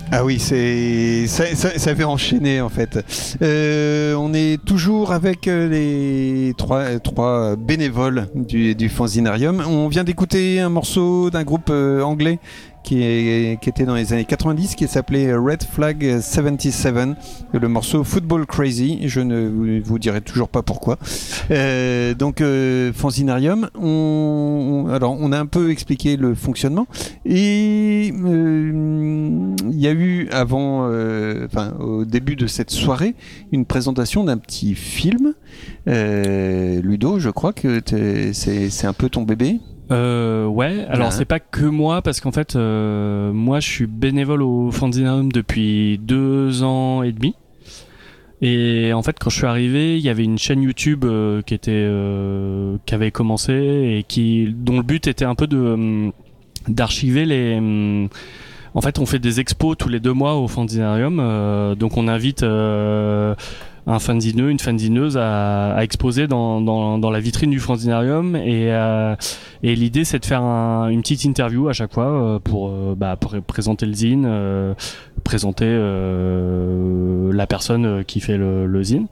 Ah oui, ça fait enchaîner en fait. On est toujours avec les trois bénévoles du Fanzinarium. On vient d'écouter un morceau d'un groupe anglais qui était dans les années 90, qui s'appelait Red Flag 77, le morceau Football Crazy. Je ne vous dirai toujours pas pourquoi. Donc Fanzinarium, on a un peu expliqué le fonctionnement, et il y a eu au début de cette soirée, une présentation d'un petit film. Ludo, je crois que c'est un peu ton bébé. Ouais, alors c'est pas que moi, parce qu'en fait moi je suis bénévole au Fanzinarium depuis 2 ans et demi, et en fait quand je suis arrivé il y avait une chaîne YouTube qui avait commencé, et dont le but était un peu d'archiver les en fait on fait des expos tous les 2 mois au Fanzinarium, donc on invite un fanzineux, une fanzineuse à exposer dans la vitrine du Fanzinarium, et l'idée c'est de faire une petite interview à chaque fois pour présenter le zine, présenter la personne qui fait le zine,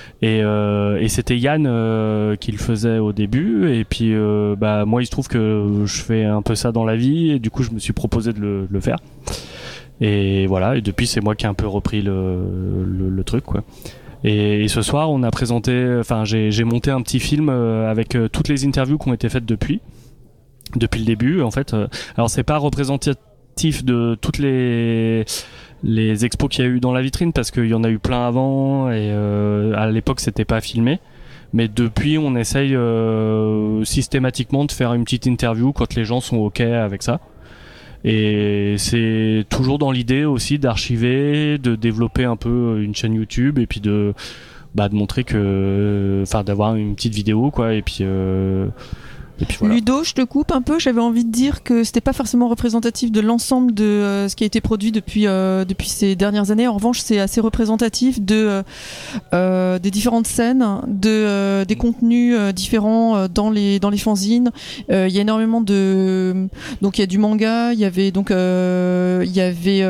et c'était Yann qui le faisait au début, et puis moi il se trouve que je fais un peu ça dans la vie, et du coup je me suis proposé de le faire, et voilà, et depuis c'est moi qui ai un peu repris le truc, quoi. Et ce soir, on a j'ai monté un petit film avec toutes les interviews qui ont été faites depuis le début. En fait, alors c'est pas représentatif de toutes les expos qu'il y a eu dans la vitrine, parce qu'il y en a eu plein avant, et à l'époque c'était pas filmé. Mais depuis, on essaye systématiquement de faire une petite interview quand les gens sont ok avec ça. Et c'est toujours dans l'idée aussi d'archiver, de développer un peu une chaîne YouTube, et puis de montrer d'avoir une petite vidéo, quoi, et puis voilà. Ludo, je te coupe un peu, j'avais envie de dire que c'était pas forcément représentatif de l'ensemble de ce qui a été produit depuis ces dernières années. En revanche, c'est assez représentatif des différentes scènes, des contenus différents dans les fanzines. Il y a énormément donc il y a du manga, il y avait